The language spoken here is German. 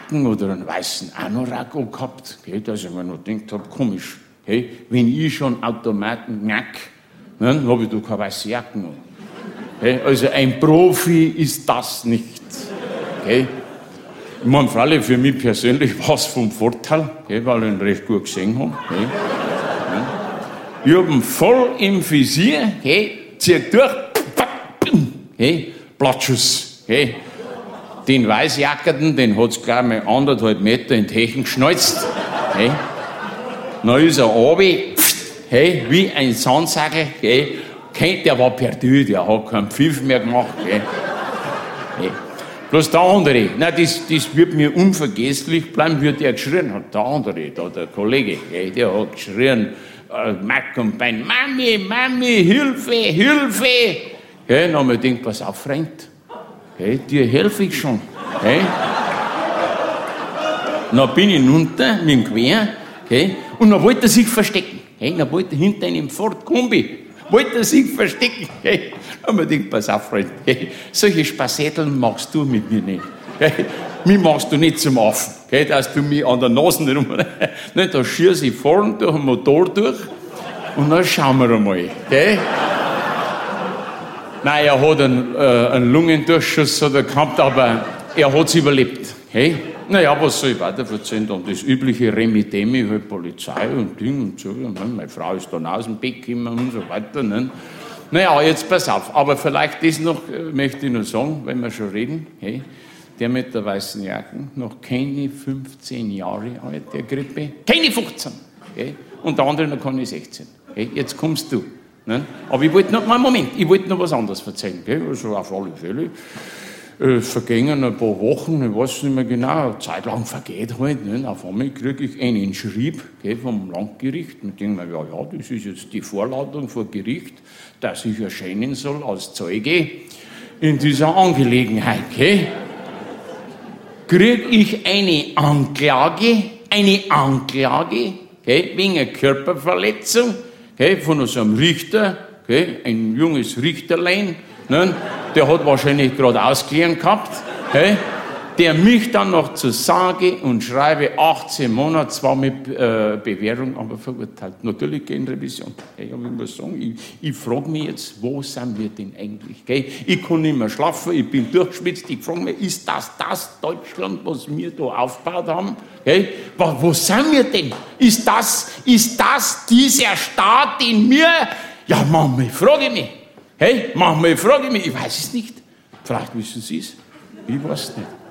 Jacken oder einen weißen Anorak gehabt, gell, dass ich mir noch gedacht habe, komisch, hey, wenn ich schon Automaten knack, dann habe ich doch keine weiße Jacken an. Hey, also ein Profi ist das nicht. Okay? Ich meine, freilich für mich persönlich war es vom Vorteil, okay, weil ich ihn recht gut gesehen habe. Okay? Ich habe ihn voll im Visier, okay, ziehe durch, okay, Plattschuss. Okay? Den Weißjackerten, den hat es gleich mal 1,5 Meter in die Hechen geschnalzt. Okay? Dann ist er runter, hey, wie ein Sandsagel. Okay? Der war perdu, der hat keinen Pfiff mehr gemacht. Okay? Hey. Bloß der andere, nein, das wird mir unvergesslich bleiben, wie der geschrien hat. Der andere, der Kollege, okay? Der hat geschrien, Mack und Bein, Mami, Mami, Hilfe, Hilfe. Okay? Dann haben wir gedacht, pass auf, Freund. Hey, dir helfe ich schon. Hey. Dann bin ich runter mit dem Gewehr, okay, und dann wollte er sich verstecken. Hey, dann wollte er hinter einem Ford Kombi, wollte er sich verstecken. Hey. Dann haben wir gedacht, pass auf, Freund, hey, solche Spassetteln machst du mit mir nicht. Hey. Mich machst du nicht zum Affen, okay, dass du mich an der Nase rum... Da schieße ich vorn durch den Motor durch und dann schauen wir einmal. Okay. Nein, er hat einen Lungendurchschuss gehabt, aber er hat es überlebt. Hey? Naja, was soll ich weiter erzählen? Dann das übliche Remi-Demi, halt Polizei und Ding und so. Ne? Meine Frau ist dann aus dem Bett gekommen und so weiter. Ne? Naja, jetzt pass auf. Aber vielleicht das noch, möchte ich noch sagen, wenn wir schon reden. Hey? Der mit der weißen Jacken, noch keine 15 Jahre alt, der Grippe. Keine 15. Hey? Und der andere noch keine 16. Hey? Jetzt kommst du. Ne? Aber ich wollte noch, Moment, ich wollte noch was anderes erzählen. Gell? Also auf alle Fälle. Vergingen ein paar Wochen, ich weiß nicht mehr genau, eine Zeit lang vergeht halt. Ne? Auf einmal kriege ich einen Schrieb, gell, vom Landgericht. Und denke mir, ja, das ist jetzt die Vorladung vor Gericht, dass ich erscheinen soll als Zeuge in dieser Angelegenheit. Gell? Kriege ich eine Anklage, gell, wegen Körperverletzung. Okay, von so einem Richter, okay, ein junges Richterlein, ne, der hat wahrscheinlich gerade ausgelernt gehabt, okay, der mich dann noch zu sage und schreibe 18 Monate, zwar mit Bewährung, aber verurteilt. Natürlich gegen Revision. Okay, ich muss sagen, ich frage mich jetzt, wo sind wir denn eigentlich? Okay? Ich kann nicht mehr schlafen, ich bin durchgeschwitzt, ich frage mich, ist das Deutschland, was wir da aufgebaut haben? Okay? Wo sind wir denn? Ist das dieser Staat in mir? Ja, manchmal frage ich mich. Hey, manchmal frage ich mich, ich weiß es nicht. Vielleicht wissen Sie es, ich weiß es nicht.